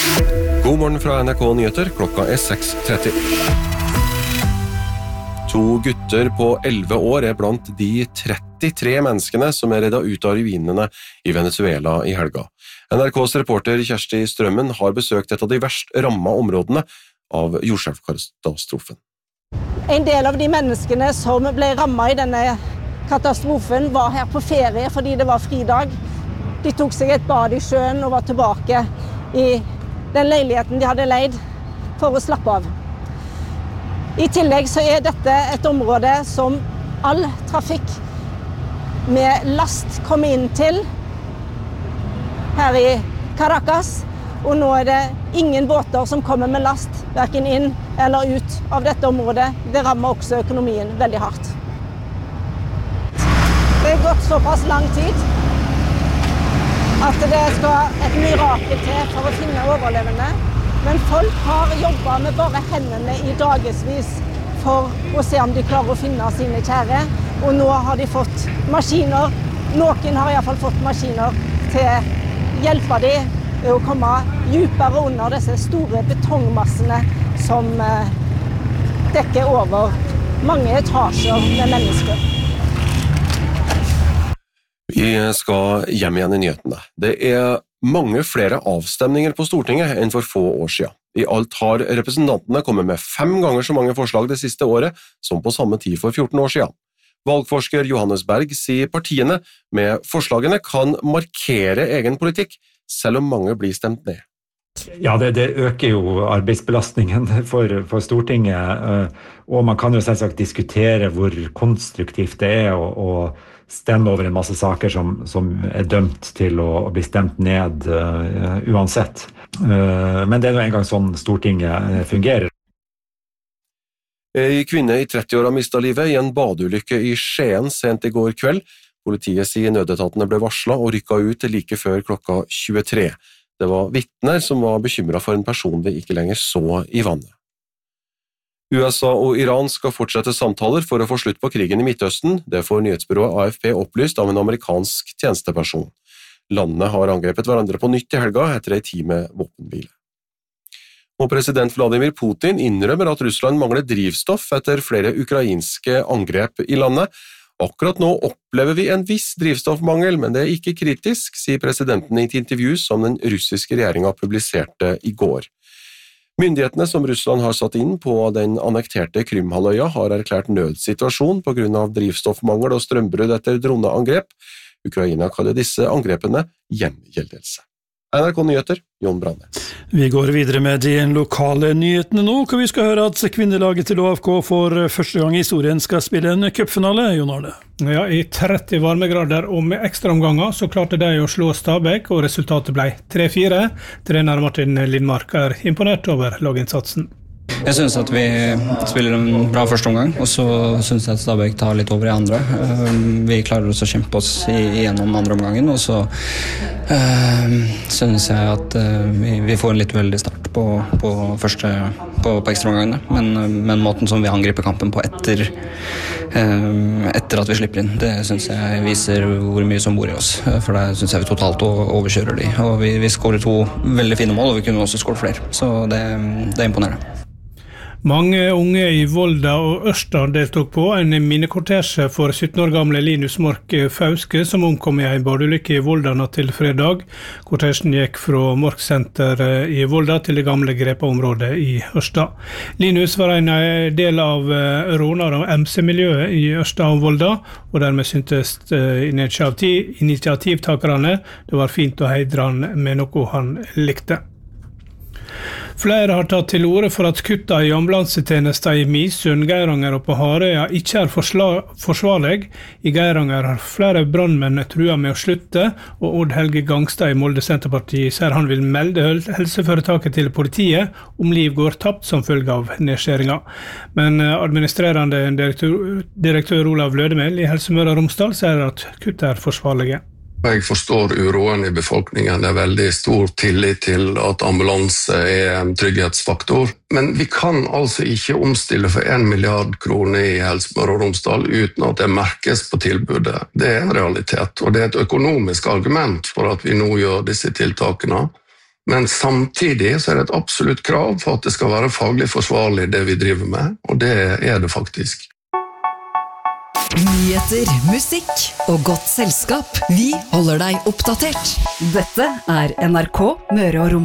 God morgen fra NRK Nyheter, klokka 6:30. 2 gutter på 11 år blant de 33 menneskene som reddet ut av ruinene i Venezuela i helga. NRKs reporter Kjersti Strømmen har besøkt et av de verst rammede områdene av jordskjelvkatastrofen. En del av de menneskene som ble rammet i denne katastrofen var her på ferie fordi det var fridag. De tok seg et bad i sjøen og var tilbake i den leiligheten de hadde leid for å slappe av. I tillegg så dette et område som all trafikk med last kommer inn til her i Caracas, og nå det ingen båter som kommer med last, hverken inn eller ut av dette området. Det rammer også økonomien veldig hardt. Det gått såpass lang tid at det skal et mirakel til for å finne overlevende. Men folk har jobbet med bare hendene i dagesvis for å se om de klarer å finne sine kjære. Og nå har de fått maskiner. Noen har i hvert fall fått maskiner til å hjelpe dem å komme dypere under disse store betongmassene som dekker over mange etasjer med mennesker. Vi skal hjem igjen i nyhetene. Det mange flere avstemninger på Stortinget enn for få år siden. I alt har representantene kommet med 5 ganger så mange forslag det siste året som på samme tid for 14 år siden. Valgforsker Johannes Berg sier partiene med forslagene kan markere egen politikk, selv om mange blir stemt ned. Ja, det øker jo arbeidsbelastningen for Stortinget, og man kan jo selvsagt diskutere hvor konstruktivt det å stemme over en masse saker som dømt til å bli stemt ned uansett. Men det jo en gang sånn Stortinget fungerer. En kvinne i 30-åra mistet livet i en badeulykke i Skien sent i går kveld. Politiet sier nødetatene ble varslet og rykket ut like før klokka 23. Det var vitner som var bekymret for en person de ikke lenger så i vannet. USA og Iran skal fortsette samtaler for å få slutt på krigen i Midtøsten. Det får nyhetsbyrået AFP opplyst av en amerikansk tjenesteperson. Landene har angrepet hverandre på nytt i helga etter en tid med våpenhvile. Og president Vladimir Putin innrømmer at Russland mangler drivstoff etter flere ukrainske angrep i landet. Akkurat nå opplever vi en viss drivstoffmangel, men det ikke kritisk, sier presidenten i et intervju som den russiske regjeringen publiserte i går. Myndighetene som Russland har satt inn på den annekterte Krymhalvøya har erklært nødsituasjon på grunn av drivstoffmangel og strømbrudd etter droneangrep. Ukraina kaller disse angrepene gjengjeldelse. NRK Nyheter, Jon Brande. Vi går videre med de lokale nyhetene nå, og vi skal høre at kvinnelaget til ÅFK for første gang i historien skal spille en cupfinale, Jon Arne. Ja, i 30 varmegrader og med ekstraomganger så klarte de å slå Stabæk, og resultatet ble 3-4. Trener Martin Lindmark imponert over laginnsatsen. Jeg synes at vi spiller en bra første omgang, og så synes jeg at Stabæk tar litt over i andre. Vi klarer også å kjempe oss igjennom andre omgangen, og så synes jeg at vi får en litt uheldig start på ekstra omgangene. Men måten som vi angriper kampen på etter at vi slipper inn, det synes jeg viser hvor mye som bor i oss. For det synes jeg vi totalt overkjører de. Og vi skårer 2 veldig fine mål, og vi kunne også skåret flere. Så det imponerende. Mange unge i Volda og Ørsta deltok på en minnekortesje for 17 år gamle Linus Mork Fauske, som omkom i en badeulykke i Volda natt til fredag. Kortesjen gikk fra Mork-senter i Volda til det gamle Grepa-området i Ørsta. Linus var en del av råner- og MC-miljøet i Ørsta og Volda, og dermed syntes initiativtakerne det var fint å heidre han med noe han likte. Flere har tatt til orde for at kutta i ambulansetjenester i Misund, Geiranger og på Harøya ikke forsvarlig. I Geiranger har flere brannmenn truet med å slutte, og Odd Helge Gangstad i Molde Senterparti sier han vil melde helseforetaket til politiet om liv går tapt som følge av nedskjæringa. Men administrerende direktør Olav Lødemel i Helse Møre og Romsdal sier at kuttet forsvarlige. Jeg forstår uroen i befolkningen. Det veldig stor tillit til at ambulanse en trygghetsfaktor. Men vi kan altså ikke omstille for 1 milliard kroner i Helse Møre og Romsdal uten at det merkes på tilbudet. Det en realitet, og det et økonomisk argument for at vi nå gjør disse tiltakene. Men samtidig så det et absolutt krav for at det skal være faglig forsvarlig det vi driver med, og det det faktisk. Nyheter, musikk og godt selskap. Vi holder deg oppdatert. Dette NRK Møre og Romsdal.